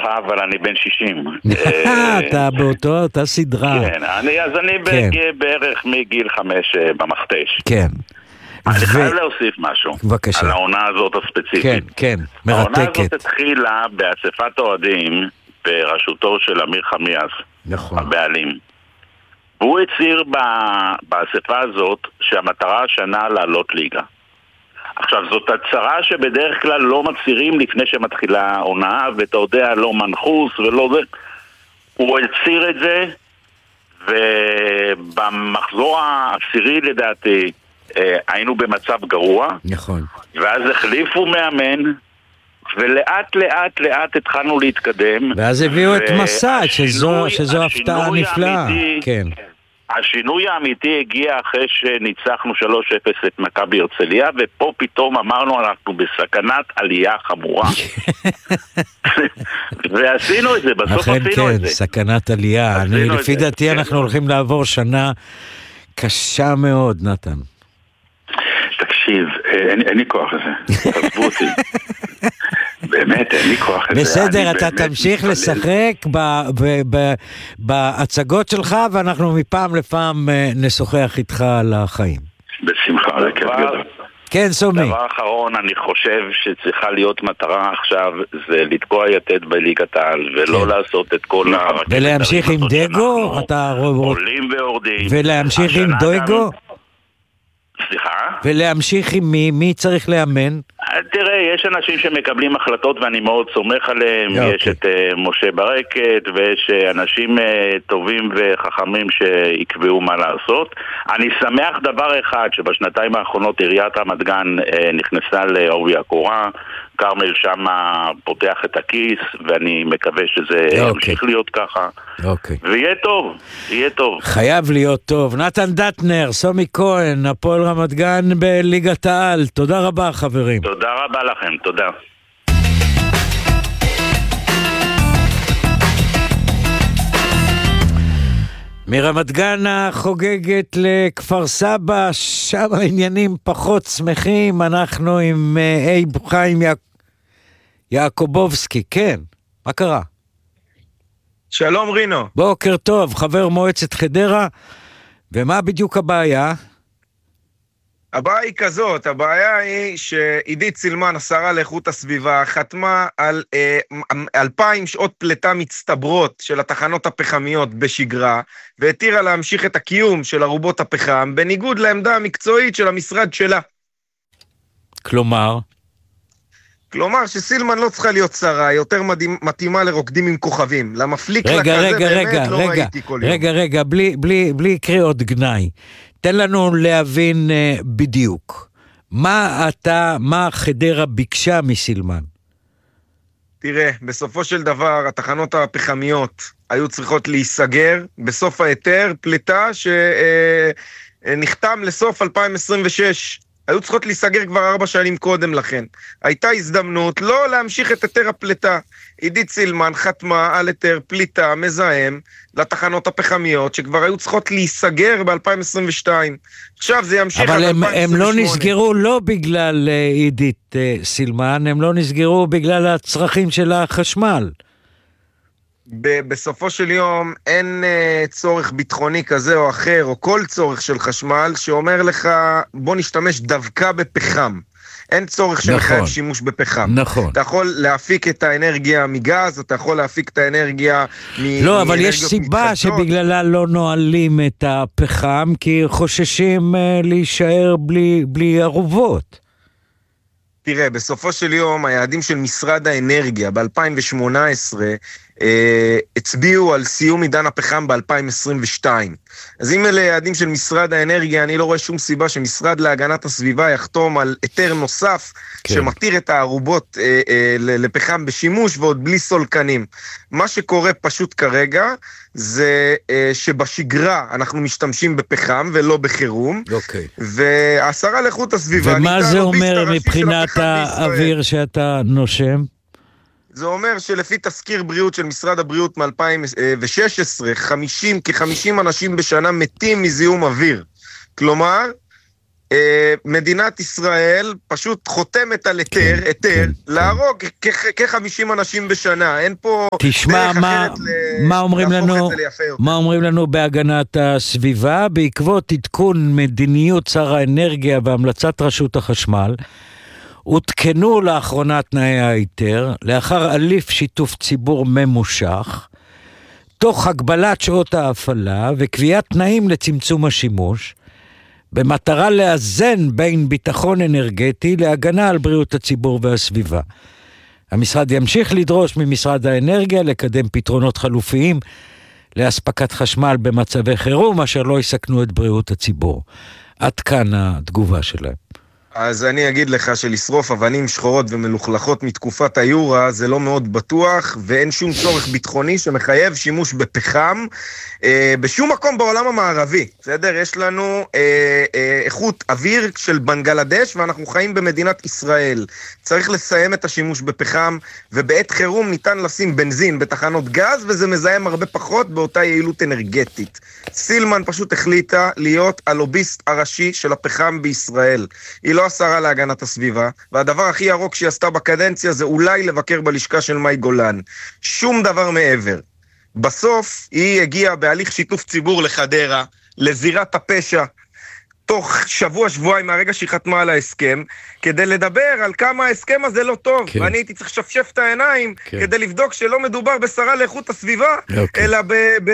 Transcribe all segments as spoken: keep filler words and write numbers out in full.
אבל אני בן שישים. אתה באותו, אותה סדרה. כן, אז אני בערך מגיל חמש במכתש. כן. אני חייב להוסיף משהו. בבקשה. על העונה הזאת הספציפית. כן, כן, מרתקת. העונה הזאת התחילה באספת אוהדים בראשותו של אמיר חמיאס. נכון. הבעלים. והוא הצהיר באספה הזאת שהמטרה השנה לעלות ליגה. עכשיו, זאת הצהרה שבדרך כלל לא מצהירים לפני שמתחילה עונה, ואתה יודע, לא מנחוס ולא זה. הוא הצהיר את זה, ובמחזור העשירי לדעתי היינו במצב גרוע. נכון. ואז החליפו מאמן, ולאט לאט לאט התחלנו להתקדם. ואז הביאו את מסע, שזו, שזו הפתעה נפלאה. כן. השינוי האמיתי הגיע אחרי שניצחנו שלוש אפס את מכבי הרצליה, ופה פתאום אמרנו אנחנו בסכנת עלייה חמורה. ועשינו את זה, בסוף עשינו כן, את זה. סכנת עלייה. אני, לפי דעתי כן. אנחנו הולכים לעבור שנה קשה מאוד, נתן. תקשיב, אין, אין לי כוח לזה. תעזבו אותי. באמת, אין לי כוח לזה. בסדר, אתה תמשיך לשחק בהצגות שלך, ואנחנו מפעם לפעם נשוחח איתך על החיים. בשמחה, זה כיף גדול. כן, סומי. דבר אחרון, אני חושב שצריכה להיות מטרה עכשיו, זה לתקוע יתד בליגת העל, ולא לעשות את כל ה... ולהמשיך עם דגו? עולים ויורדים. ולהמשיך עם דגו? סליחה? ולהמשיך עם מי? מי צריך לאמן? תראה, יש אנשים שמקבלים החלטות ואני מאוד סומך עליהם. okay. יש את uh, משה ברקת ויש uh, אנשים uh, טובים וחכמים שיקבעו מה לעשות. אני שמח דבר אחד, שבשנתיים האחרונות עיריית רמת גן uh, נכנסה לעובי הקורה, קרמל שם פותח את הכיס, ואני מקווה שזה okay. ימשיך להיות ככה. Okay. ויהיה טוב, יהיה טוב. חייב להיות טוב. נתן דטנר, סומי כהן, הפועל רמת גן בליגת העל. תודה רבה חברים. תודה רבה לכם, תודה. מרמת גן החוגגת לכפר סבא, שם העניינים פחות שמחים. אנחנו עם אייב חיים יע... יעקובובסקי. כן, מה קרה? שלום רינו. בוקר טוב, חבר מועצת חדרה. ומה בדיוק הבעיה? הבעיה היא כזאת, הבעיה היא שעידית סילמן, השרה לאיכות הסביבה, חתמה על אה, אלפיים שעות פלטה מצטברות של התחנות הפחמיות בשגרה, והתירה להמשיך את הקיום של ארובות הפחם, בניגוד לעמדה המקצועית של המשרד שלה. כלומר? כלומר שסילמן לא צריכה להיות שרה, היא יותר מתאימה לרוקדים עם כוכבים. למפליק רגע, לכזה רגע, באמת רגע, לא רגע, ראיתי כל יום. רגע, רגע, בלי, בלי, בלי קריאות גנאי. תן לנו להבין uh, בדיוק. מה אתה, מה חדרה ביקשה מסילמן? תראה, בסופו של דבר, התחנות הפחמיות היו צריכות להיסגר, בסוף היתר פליטה שנחתם לסוף אלפיים עשרים ושש. היו צריכות להיסגר כבר ארבע שנים קודם לכן. הייתה הזדמנות לא להמשיך את היתר הפליטה. עידית סילמן חתמה על היתר פליטה מזהם לתחנות הפחמיות, שכבר היו צריכות להיסגר ב-אלפיים עשרים ושתיים. עכשיו זה ימשיך עד אלפיים עשרים ושמונה. אבל הם, הם לא נסגרו לא בגלל uh, עידית uh, סילמן, הם לא נסגרו בגלל הצרכים של החשמל. בסופו של יום אין uh, צורך ביטחוני כזה או אחר, או כל צורך של חשמל, שאומר לך בוא נשתמש דווקא בפחם. אין צורך שמחייב נכון, שימוש בפחם. נכון. אתה יכול להפיק את האנרגיה מגז, אתה יכול להפיק את האנרגיה מ... לא, אבל יש סיבה מתחדשות. שבגללה לא נועלים את הפחם, כי חוששים uh, להישאר בלי, בלי ערובות. תראה, בסופו של יום, היעדים של משרד האנרגיה ב-אלפיים שמונה עשרה אה, הצביעו על סיום עידן הפחם ב-אלפיים עשרים ושתיים. אז אם אלה יעדים של משרד האנרגיה, אני לא רואה שום סיבה שמשרד להגנת הסביבה יחתום על היתר נוסף, כן. שמתיר את הערובות אה, אה, לפחם בשימוש ועוד בלי סולקנים. מה שקורה פשוט כרגע, זה אה, שבשגרה אנחנו משתמשים בפחם ולא בחירום. אוקיי. והשרה לאיכות הסביבה... ומה זה אומר מבחינת האוויר שאתה נושם? זה אומר שלפי תזכיר בריאות של משרד הבריאות מ-אלפיים ושש עשרה, חמישים, כ-חמישים אנשים בשנה מתים מזיהום אוויר. כלומר, מדינת ישראל פשוט חותמת על היתר, היתר, להרוג כ-חמישים אנשים בשנה. אין פה תשמע, מה, מה אומרים לנו, מה אומרים לנו בהגנת הסביבה? בעקבות עדכון מדיניות שר האנרגיה והמלצת רשות החשמל, הותקנו לאחרונה תנאי ההיתר, לאחר הליך שיתוף ציבור ממושך, תוך הגבלת שעות ההפעלה וקביעת תנאים לצמצום השימוש, במטרה לאזן בין ביטחון אנרגטי להגנה על בריאות הציבור והסביבה. המשרד ימשיך לדרוש ממשרד האנרגיה לקדם פתרונות חלופיים להספקת חשמל במצבי חירום, אשר לא יסכנו את בריאות הציבור. עד כאן התגובה שלהם. אז אני אגיד לך שלשרוף אבנים שחורות ומלוכלכות מתקופת היורה זה לא מאוד בטוח, ואין שום צורך ביטחוני שמחייב שימוש בפחם אה, בשום מקום בעולם המערבי. בסדר? יש לנו אה, אה, איכות אוויר של בנגלדש, ואנחנו חיים במדינת ישראל. צריך לסיים את השימוש בפחם, ובעת חירום ניתן לשים בנזין בתחנות גז, וזה מזהם הרבה פחות באותה יעילות אנרגטית. סילמן פשוט החליטה להיות הלוביסט הראשי של הפחם בישראל. היא לא השרה להגנת הסביבה, והדבר הכי ירוק שהיא עשתה בקדנציה זה אולי לבקר בלשכה של מאי גולן. שום דבר מעבר. בסוף היא הגיעה בהליך שיתוף ציבור לחדרה, לזירת הפשע, תוך שבוע, שבועיים מהרגע שהיא חתמה על ההסכם, כדי לדבר על כמה ההסכם הזה לא טוב. כן. ואני הייתי צריך לשפשף את העיניים, כן. כדי לבדוק שלא מדובר בשרה לאיכות הסביבה, אוקיי. אלא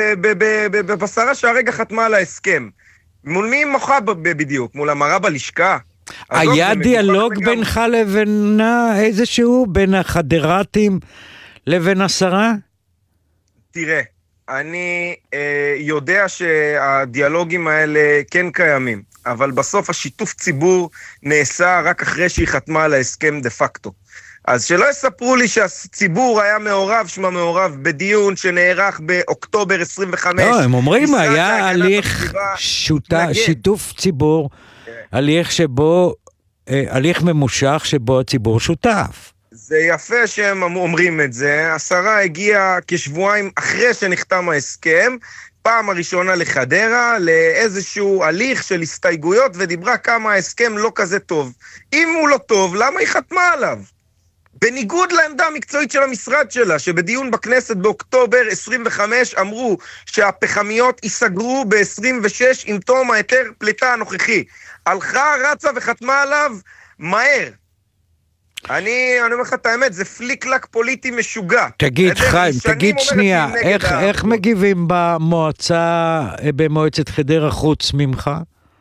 בשרה שהרגע חתמה על ההסכם. מול מי מוחה בדיוק? מול המרה בלשכה? היה דיאלוג בינך לבינה איזשהו, בין החדרתים לבין השרה? תראה, אני אה, יודע שהדיאלוגים האלה כן קיימים, אבל בסוף השיתוף ציבור נעשה רק אחרי שהיא חתמה על ההסכם דה פקטו. אז שלא יספרו לי שהציבור היה מעורב, שמה מעורב בדיון שנערך באוקטובר עשרים וחמש. לא, הם אומרים, היה הליך שוטה, שיתוף ציבור, הליך שבו, הליך ממושך שבו הציבור שותף. זה יפה שהם אומרים את זה. השרה הגיעה כשבועיים אחרי שנחתם ההסכם, פעם הראשונה לחדרה, לאיזשהו הליך של הסתייגויות, ודיברה כמה ההסכם לא כזה טוב. אם הוא לא טוב, למה היא חתמה עליו? בניגוד לעמדה המקצועית של המשרד שלה, שבדיון בכנסת באוקטובר עשרים וחמש אמרו שהפחמיות ייסגרו ב-עשרים ושש עם תום ההיתר פליטה הנוכחי. הלכה, רצה וחתמה עליו מהר. אני, אני אומר לך את האמת, זה פליק-לק פוליטי משוגע. תגיד, חיים, תגיד שנייה, איך, איך מגיבים במועצה, במועצת חדרה חוץ ממך?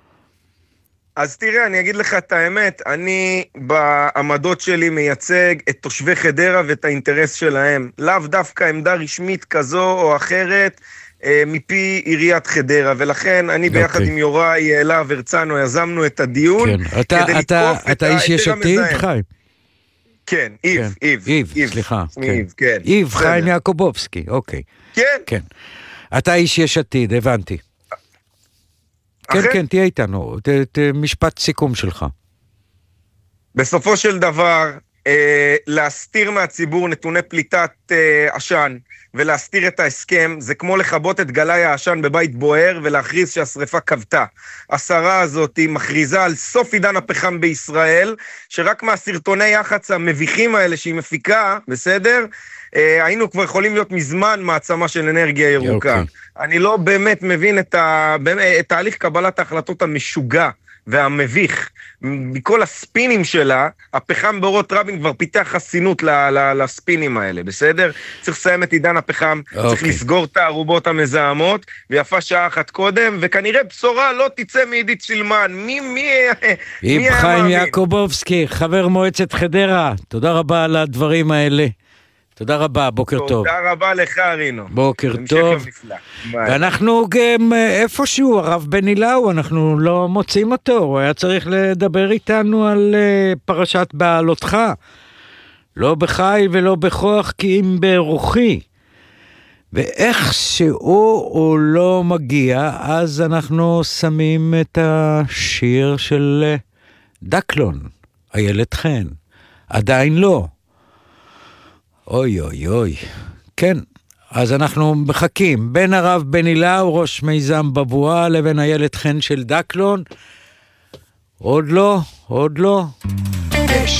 אז תראה, אני אגיד לך את האמת, אני בעמדות שלי מייצג את תושבי חדרה ואת האינטרס שלהם. לאו דווקא עמדה רשמית כזו או אחרת אה, מפי עיריית חדרה, ולכן אני ביחד okay. עם יוראי אלה ורצנו יזמנו את הדיון. כן. אתה, כדי אתה, לתקוף אתה את האיש יש עתיד, חיים? כן, איב, כן. איב. איב, איב, סליחה. איב, כן. כן. איב, חיים יעקובובסקי, אוקיי. כן. כן. אתה איש יש עתיד, הבנתי. כן, כן, תהיה איתנו. ת, ת, משפט סיכום שלך. בסופו של דבר, אה, להסתיר מהציבור נתוני פליטת אה, עשן, ולהסתיר את ההסכם, זה כמו לחבות את גלי העשן בבית בוער, ולהכריז שהשריפה כבתה. השרה הזאת היא מכריזה על סוף עידן הפחם בישראל, שרק מהסרטוני יח"צ המביכים האלה שהיא מפיקה, בסדר? אה, היינו כבר יכולים להיות מזמן מעצמה של אנרגיה ירוקה. Okay. אני לא באמת מבין את, ה... את תהליך קבלת ההחלטות המשוגע והמביך. מכל הספינים שלה, הפחם באורות רבין כבר פיתח חסינות ל... ל... לספינים האלה, בסדר? צריך לסיים את עידן הפחם, okay. צריך לסגור את הערובות המזהמות, ויפה שעה אחת קודם, וכנראה בשורה לא תצא מעידית סילמן. מי, מי, מי חיים יעקובובסקי, חבר מועצת חדרה, תודה רבה על הדברים האלה. תודה רבה, בוקר טוב. תודה רבה לך, רינו. בוקר טוב. ואנחנו גם איפשהו, הרב בן אילאו, אנחנו לא מוצאים אותו, הוא היה צריך לדבר איתנו על פרשת בעלותך. לא בחי ולא בכוח, כי אם ברוחי. ואיכשהו הוא לא מגיע, אז אנחנו שמים את השיר של דקלון, איילת חן. עדיין לא. אוי אוי אוי, כן, אז אנחנו מחכים, בין הרב בן אילאו, ראש מיזם בבואה, לבין איילת חן של דקלון, עוד לא, עוד לא.